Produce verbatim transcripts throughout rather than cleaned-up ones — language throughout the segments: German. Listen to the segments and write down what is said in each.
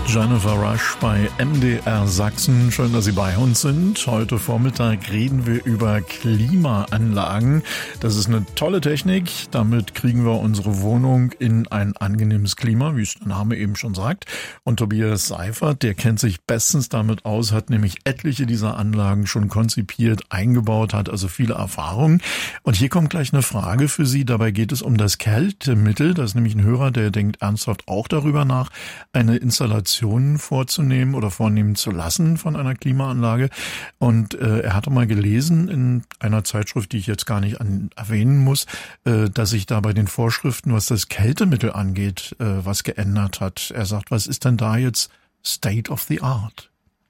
Jennifer Rush bei M D R Sachsen. Schön, dass Sie bei uns sind. Heute Vormittag reden wir über Klimaanlagen. Das ist eine tolle Technik. Damit kriegen wir unsere Wohnung in ein angenehmes Klima, wie es der Name eben schon sagt. Und Tobias Seifert, der kennt sich bestens damit aus, hat nämlich etliche dieser Anlagen schon konzipiert, eingebaut, hat also viele Erfahrungen. Und hier kommt gleich eine Frage für Sie. Dabei geht es um das Kältemittel. Das ist nämlich ein Hörer, der denkt ernsthaft auch darüber nach, eine Installation vorzunehmen oder vornehmen zu lassen von einer Klimaanlage. Und äh, er hatte mal gelesen in einer Zeitschrift, die ich jetzt gar nicht an, erwähnen muss, äh, dass sich da bei den Vorschriften, was das Kältemittel angeht, äh, was geändert hat. Er sagt, was ist denn da jetzt State of the Art?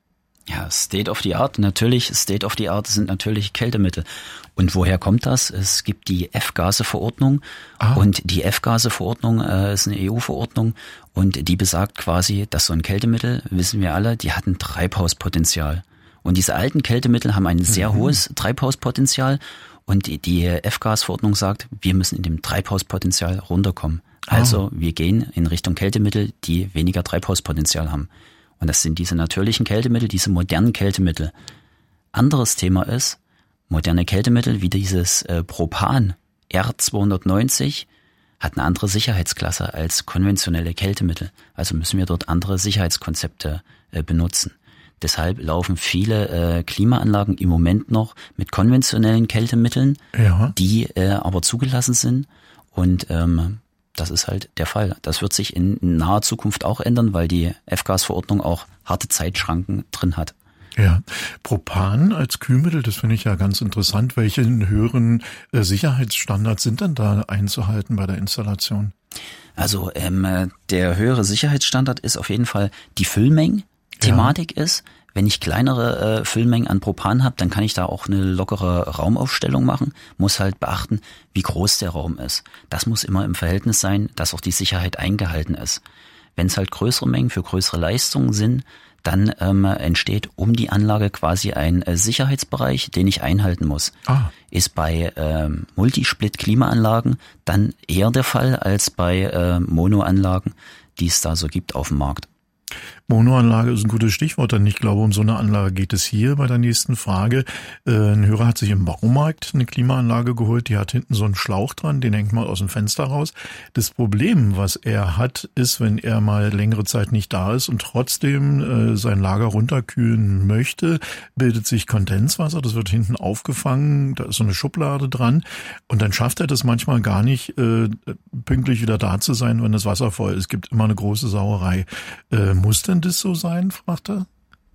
Ja, State of the Art, natürlich, State of the Art sind natürlich Kältemittel. Und woher kommt das? Es gibt die F-Gase-Verordnung ah. und die F-Gase-Verordnung äh, ist eine E U-Verordnung und die besagt quasi, dass so ein Kältemittel, wissen wir alle, die hat ein Treibhauspotenzial. Und diese alten Kältemittel haben ein sehr mhm. hohes Treibhauspotenzial und die, die F-Gas-Verordnung sagt, wir müssen in dem Treibhauspotenzial runterkommen. Ah. Also wir gehen in Richtung Kältemittel, die weniger Treibhauspotenzial haben. Und das sind diese natürlichen Kältemittel, diese modernen Kältemittel. Anderes Thema ist, moderne Kältemittel wie dieses äh, Propan R zweihundertneunzig hat eine andere Sicherheitsklasse als konventionelle Kältemittel. Also müssen wir dort andere Sicherheitskonzepte äh, benutzen. Deshalb laufen viele äh, Klimaanlagen im Moment noch mit konventionellen Kältemitteln, ja. die äh, aber zugelassen sind. Und ähm, das ist halt der Fall. Das wird sich in naher Zukunft auch ändern, weil die F-Gas-Verordnung auch harte Zeitschranken drin hat. Ja, Propan als Kühlmittel, das finde ich ja ganz interessant. Welche höheren äh, Sicherheitsstandards sind denn da einzuhalten bei der Installation? Also ähm, der höhere Sicherheitsstandard ist auf jeden Fall die Füllmengen-Thematik ja. ist. Wenn ich kleinere äh, Füllmengen an Propan habe, dann kann ich da auch eine lockere Raumaufstellung machen. Muss halt beachten, wie groß der Raum ist. Das muss immer im Verhältnis sein, dass auch die Sicherheit eingehalten ist. Wenn es halt größere Mengen für größere Leistungen sind, dann ähm, entsteht um die Anlage quasi ein äh, Sicherheitsbereich, den ich einhalten muss. Ah. Ist bei ähm, Multisplit-Klimaanlagen dann eher der Fall als bei äh, Monoanlagen, die es da so gibt auf dem Markt. Monoanlage ist ein gutes Stichwort, denn ich glaube, um so eine Anlage geht es hier bei der nächsten Frage. Äh, ein Hörer hat sich im Baumarkt eine Klimaanlage geholt, die hat hinten so einen Schlauch dran, den hängt mal aus dem Fenster raus. Das Problem, was er hat, ist, wenn er mal längere Zeit nicht da ist und trotzdem äh, sein Lager runterkühlen möchte, bildet sich Kondenswasser, das wird hinten aufgefangen, da ist so eine Schublade dran und dann schafft er das manchmal gar nicht, äh, pünktlich wieder da zu sein, wenn das Wasser voll ist. Es gibt immer eine große Sauerei. Äh, muss denn das so sein, fragt er?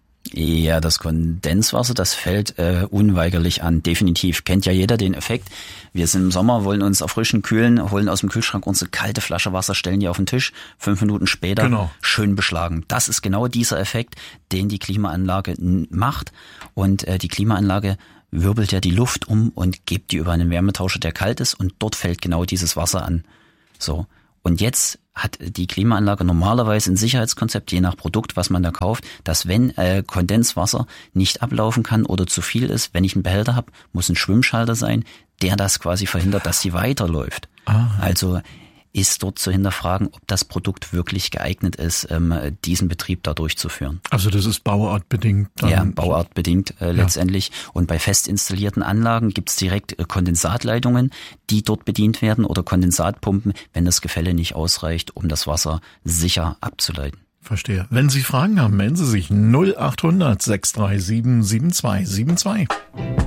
Ja, das Kondenswasser, das fällt äh, unweigerlich an. Definitiv. Kennt ja jeder den Effekt. Wir sind im Sommer, wollen uns erfrischen, kühlen, holen aus dem Kühlschrank unsere kalte Flasche Wasser, stellen die auf den Tisch. Fünf Minuten später genau. schön beschlagen. Das ist genau dieser Effekt, den die Klimaanlage n- macht. Und äh, die Klimaanlage wirbelt ja die Luft um und gibt die über einen Wärmetauscher, der kalt ist. Und dort fällt genau dieses Wasser an. So. Und jetzt hat die Klimaanlage normalerweise ein Sicherheitskonzept, je nach Produkt, was man da kauft, dass wenn äh, Kondenswasser nicht ablaufen kann oder zu viel ist, wenn ich einen Behälter habe, muss ein Schwimmschalter sein, der das quasi verhindert, dass sie weiterläuft. Ah. Also ist dort zu hinterfragen, ob das Produkt wirklich geeignet ist, ähm, diesen Betrieb da durchzuführen. Also das ist bauartbedingt? Dann ja, bauartbedingt äh, letztendlich. Ja. Und bei fest installierten Anlagen gibt's direkt äh, Kondensatleitungen, die dort bedient werden oder Kondensatpumpen, wenn das Gefälle nicht ausreicht, um das Wasser sicher abzuleiten. Verstehe. Wenn Sie Fragen haben, melden Sie sich null acht hundert sechs drei sieben sieben zwei sieben zwei.